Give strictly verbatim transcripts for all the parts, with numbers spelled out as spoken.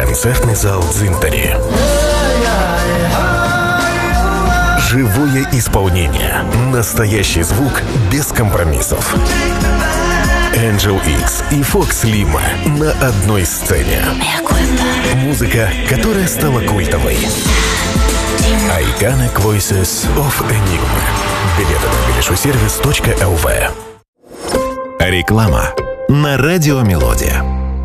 Концертный зал «Дзинтари». Живое исполнение. Настоящий звук без компромиссов. Angel X и Fox Lima на одной сцене. Музыка, которая стала культовой. Iconic Voices of Enigma. Билеты на билешусервис точка эл ви. Реклама на радио «Мелодия».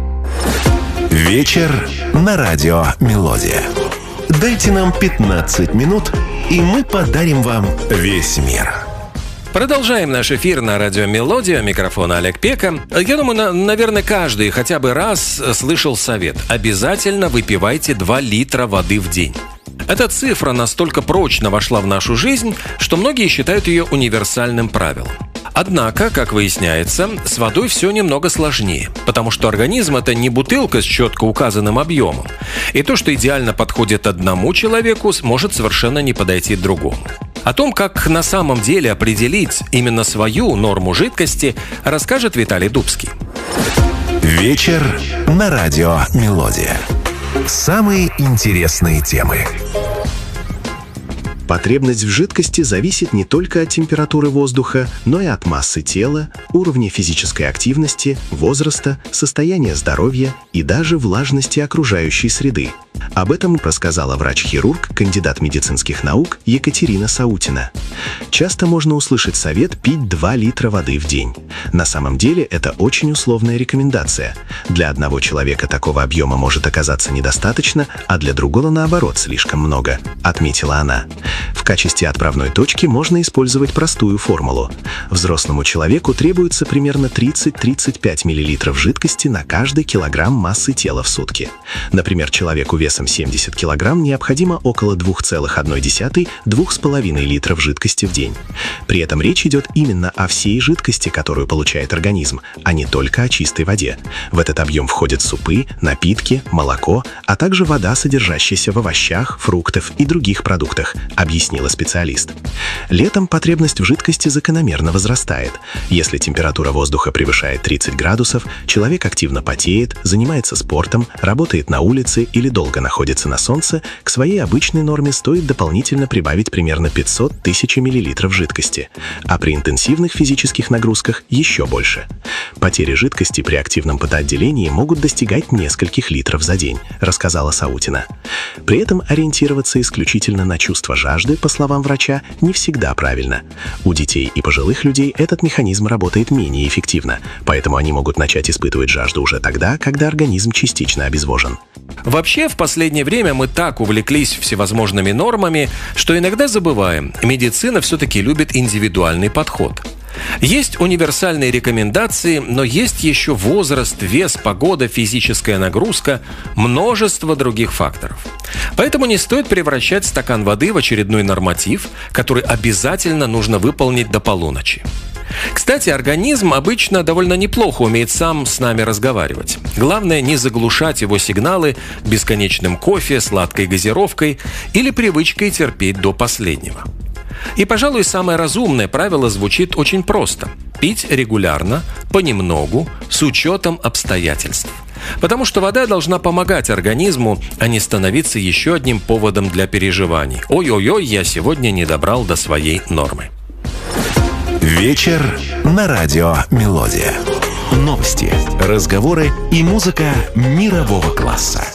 Вечер на радио «Мелодия». Дайте нам пятнадцать минут, и мы подарим вам весь мир. Продолжаем наш эфир на радио «Мелодия». Микрофон Олег Пека. Я думаю, на, наверное, каждый хотя бы раз слышал совет. Обязательно выпивайте два литра воды в день. Эта цифра настолько прочно вошла в нашу жизнь, что многие считают ее универсальным правилом. Однако, как выясняется, с водой все немного сложнее, потому что организм – это не бутылка с четко указанным объемом. И то, что идеально подходит одному человеку, может совершенно не подойти другому. О том, как на самом деле определить именно свою норму жидкости, расскажет Виталий Дубский. Вечер на радио «Мелодия». Самые интересные темы. Потребность в жидкости зависит не только от температуры воздуха, но и от массы тела, уровня физической активности, возраста, состояния здоровья и даже влажности окружающей среды. Об этом рассказала врач-хирург, кандидат медицинских наук Екатерина Саутина. Часто можно услышать совет пить два литра воды в день. На самом деле это очень условная рекомендация. Для одного человека такого объема может оказаться недостаточно, а для другого, наоборот, слишком много, отметила она. В качестве отправной точки можно использовать простую формулу. Взрослому человеку требуется примерно тридцать-тридцать пять миллилитров жидкости на каждый килограмм массы тела в сутки. Например, человеку весом семьдесят килограмм необходимо около два целых одна десятая - два с половиной литров жидкости в день. При этом речь идет именно о всей жидкости, которую получает организм, а не только о чистой воде. В этот объем входят супы, напитки, молоко, а также вода, содержащаяся в овощах, фруктах и других продуктах, объяснила специалист. Летом потребность в жидкости закономерно возрастает. Если температура воздуха превышает тридцать градусов, человек активно потеет, занимается спортом, работает на улице или долго находится на солнце, к своей обычной норме стоит дополнительно прибавить примерно пятьсот тысяч миллилитров жидкости, а при интенсивных физических нагрузках еще больше. Потери жидкости при активном потоотделении могут достигать нескольких литров за день, рассказала Саутина. При этом ориентироваться исключительно на чувство жажды, по словам врача, не всегда правильно. У детей и пожилых людей этот механизм работает менее эффективно, поэтому они могут начать испытывать жажду уже тогда, когда организм частично обезвожен. Вообще, в последнее время мы так увлеклись всевозможными нормами, что иногда забываем, медицина все-таки любит индивидуальный подход. Есть универсальные рекомендации, но есть еще возраст, вес, погода, физическая нагрузка, множество других факторов. Поэтому не стоит превращать стакан воды в очередной норматив, который обязательно нужно выполнить до полуночи. Кстати, организм обычно довольно неплохо умеет сам с нами разговаривать. Главное не заглушать его сигналы бесконечным кофе, сладкой газировкой или привычкой терпеть до последнего. И, пожалуй, самое разумное правило звучит очень просто. Пить регулярно, понемногу, с учетом обстоятельств. Потому что вода должна помогать организму, а не становиться еще одним поводом для переживаний. Ой-ой-ой, я сегодня не добрал до своей нормы. Вечер на радио «Мелодия». Новости, разговоры и музыка мирового класса.